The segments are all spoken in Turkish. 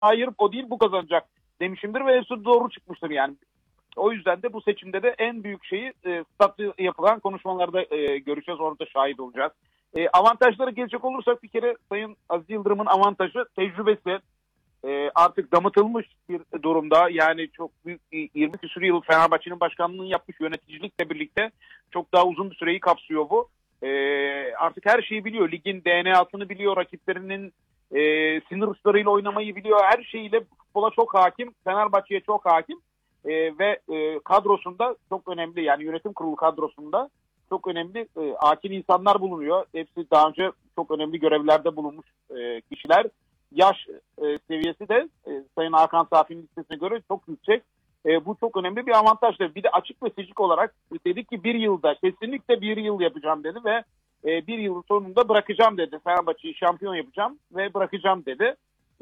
hayır o değil bu kazanacak demişimdir ve hepsi doğru çıkmıştır yani. O yüzden de bu seçimde de en büyük şeyi statta yapılan konuşmalarda göreceğiz, orada şahit olacağız. Avantajlara gelecek olursak bir kere Sayın Aziz Yıldırım'ın avantajı tecrübesi. Artık damıtılmış bir durumda. Yani çok büyük 20 küsur yıl Fenerbahçe'nin başkanlığını yapmış, yöneticilikle birlikte çok daha uzun bir süreyi kapsıyor bu. Artık her şeyi biliyor. Ligin DNA'sını biliyor. Rakiplerinin sinir uçlarıyla oynamayı biliyor. Her şeyiyle futbola çok hakim. Fenerbahçe'ye çok hakim. Ve kadrosunda çok önemli, yani yönetim kurulu kadrosunda çok önemli akil insanlar bulunuyor. Hepsi daha önce çok önemli görevlerde bulunmuş kişiler. Yaş seviyesi de Sayın Hakan Safi'nin listesine göre çok yüksek. Bu çok önemli bir avantajdır. Bir de açık ve seçik olarak dedik ki bir yılda kesinlikle bir yıl yapacağım dedi ve bir yılın sonunda bırakacağım dedi. Fenerbahçe'yi şampiyon yapacağım ve bırakacağım dedi.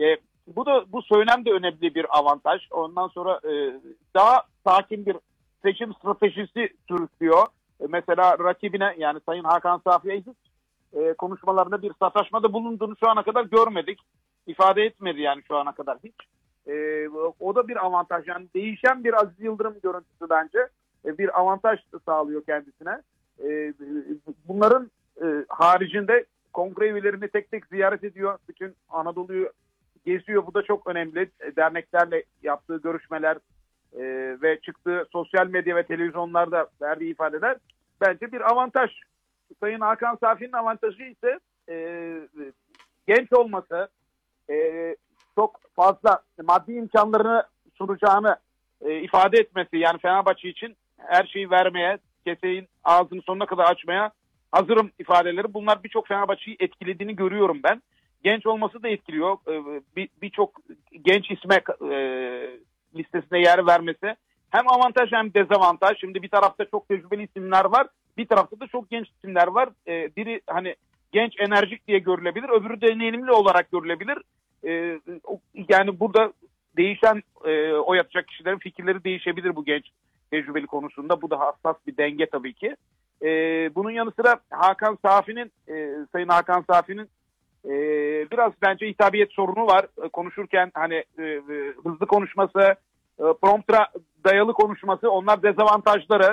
Bu söylem de önemli bir avantaj. Ondan sonra daha sakin bir seçim stratejisi sürüklüyor. Mesela rakibine, yani Sayın Hakan Safi'ye hiç konuşmalarında bir sataşmada bulunduğunu şu ana kadar görmedik. İfade etmedi yani şu ana kadar hiç. O da bir avantaj. Yani değişen bir Aziz Yıldırım görüntüsü bence. Bir avantaj sağlıyor kendisine. Bunların haricinde kongre üyelerini tek tek ziyaret ediyor. Bütün Anadolu'yu geziyor. Bu da çok önemli. Derneklerle yaptığı görüşmeler ve çıktığı sosyal medya ve televizyonlarda verdiği ifadeler bence bir avantaj. Sayın Hakan Safi'nin avantajı ise genç olması, çok fazla maddi imkanlarını sunacağını ifade etmesi. Yani Fenerbahçe için her şeyi vermeye, keseyin ağzını sonuna kadar açmaya hazırım ifadeleri. Bunlar birçok Fenerbahçe'yi etkilediğini görüyorum ben. Genç olması da etkiliyor. Birçok genç isme listesine yer vermesi hem avantaj hem dezavantaj. Şimdi bir tarafta çok tecrübeli isimler var. Bir tarafta da çok genç isimler var. Biri hani genç, enerjik diye görülebilir. Öbürü deneyimli olarak görülebilir. Yani burada değişen oy atacak kişilerin fikirleri değişebilir bu genç tecrübeli konusunda. Bu da hassas bir denge tabii ki. Bunun yanı sıra Sayın Hakan Safi'nin biraz bence hitabiyet sorunu var. Konuşurken hani hızlı konuşması, promptra dayalı konuşması, onlar dezavantajları.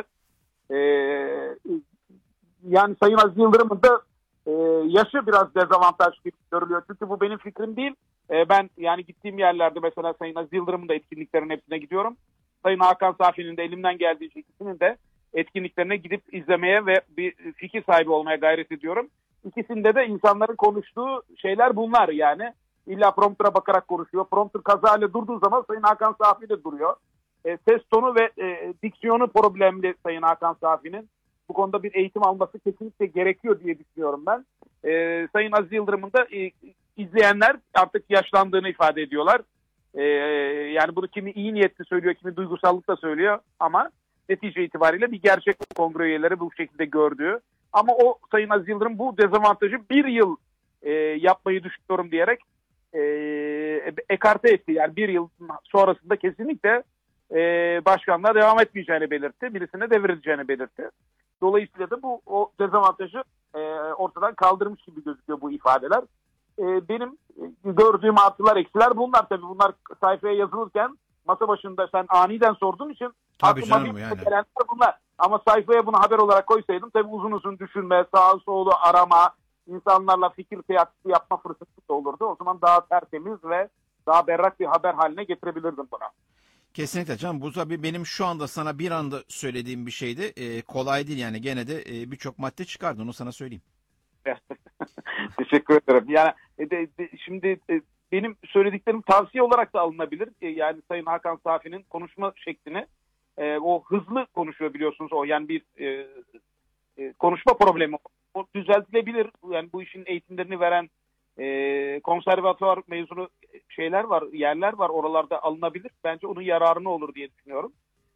Yani Sayın Aziz Yıldırım'ın da yaşı biraz dezavantaj gibi görülüyor. Çünkü bu benim fikrim değil. Ben yani gittiğim yerlerde mesela Sayın Aziz Yıldırım'ın da etkinliklerinin hepsine gidiyorum. Sayın Hakan Safi'nin de elimden geldiği ikisinin de etkinliklerine gidip izlemeye ve bir fikir sahibi olmaya gayret ediyorum. İkisinde de insanların konuştuğu şeyler bunlar yani. İlla promptura bakarak konuşuyor. Promptur kazayla durduğu zaman Sayın Hakan Safi de duruyor. Ses tonu ve diksiyonu problemli Sayın Hakan Safi'nin. Bu konuda bir eğitim alması kesinlikle gerekiyor diye düşünüyorum ben. Sayın Aziz Yıldırım'ın da izleyenler artık yaşlandığını ifade ediyorlar. Yani bunu kimi iyi niyetli söylüyor, kimi duygusallıkla söylüyor ama netice itibariyle bir gerçek kongre üyeleri bu şekilde gördüğü. Ama o Sayın Aziz Yıldırım bu dezavantajı bir yıl yapmayı düşünüyorum diyerek ekarte etti. Yani bir yıl sonrasında kesinlikle başkanlığa devam etmeyeceğini belirtti. Birisine devredeceğini belirtti. Dolayısıyla da o dezavantajı ortadan kaldırmış gibi gözüküyor bu ifadeler. Benim gördüğüm artılar eksiler bunlar tabii. Bunlar sayfaya yazılırken masa başında sen aniden sorduğun için tabii aklıma canım, yani gelenler bunlar. Ama sayfaya bunu haber olarak koysaydım tabii uzun uzun düşünme, sağa solu arama, insanlarla fikir teatisi yapma fırsatı da olurdu. O zaman daha tertemiz ve daha berrak bir haber haline getirebilirdim buna. kesinlikle canım. Bu tabii benim şu anda sana bir anda söylediğim bir şeydi. Kolay değil yani, gene de birçok madde çıkardı, onu sana söyleyeyim. Teşekkür ederim. Yani şimdi benim söylediklerim tavsiye olarak da alınabilir. Yani Sayın Hakan Safi'nin konuşma şeklini o hızlı konuşuyor biliyorsunuz, o yani bir konuşma problemi. O düzeltilebilir. Yani bu işin eğitimlerini veren konservatuvar mezunu şeyler var, yerler var. Oralarda alınabilir. Bence onun yararına olur diye düşünüyorum.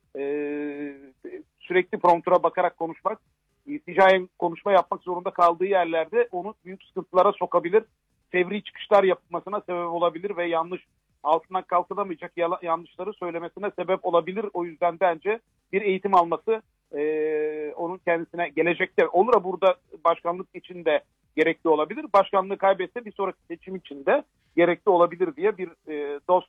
Sürekli promptura bakarak konuşmak, ticari konuşma yapmak zorunda kaldığı yerlerde onu büyük sıkıntılara sokabilir. Fevri çıkışlar yapmasına sebep olabilir ve altından kalkılamayacak yanlışları söylemesine sebep olabilir. O yüzden bence bir eğitim alması onun kendisine gelecekte olur. Burada başkanlık için de gerekli olabilir. Başkanlığı kaybetse bir sonraki seçim için de gerekli olabilir diye bir dost